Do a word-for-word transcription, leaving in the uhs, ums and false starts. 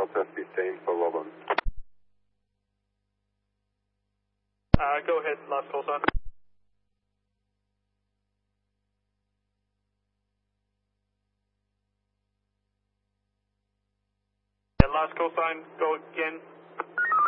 Delta fifteen for Woburn. Uh, go ahead, last call sign. Yeah, last call sign, go again.